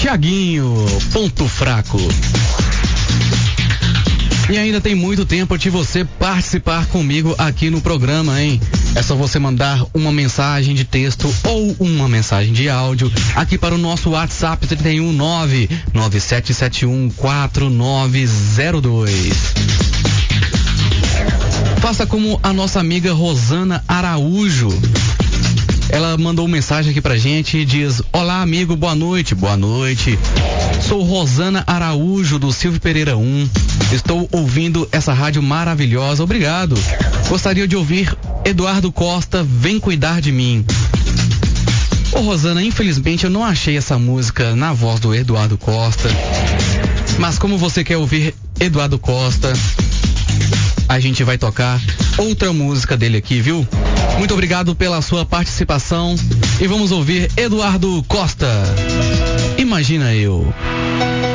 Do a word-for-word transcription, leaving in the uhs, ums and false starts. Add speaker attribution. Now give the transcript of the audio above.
Speaker 1: Tiaguinho, ponto fraco. E ainda tem muito tempo de você participar comigo aqui no programa, hein? É só você mandar uma mensagem de texto ou uma mensagem de áudio aqui para o nosso WhatsApp trinta um nove nove sete sete um quatro nove zero dois. Faça como a nossa amiga Rosana Araújo. Ela mandou uma mensagem aqui pra gente e diz: olá amigo, boa noite, boa noite. Sou Rosana Araújo do Silvio Pereira um. Estou ouvindo essa rádio maravilhosa, obrigado. Gostaria de ouvir Eduardo Costa, Vem Cuidar de Mim. Ô Rosana, infelizmente eu não achei essa música na voz do Eduardo Costa. Mas como você quer ouvir Eduardo Costa, a gente vai tocar outra música dele aqui, viu? Muito obrigado pela sua participação e vamos ouvir Eduardo Costa. Imagina eu.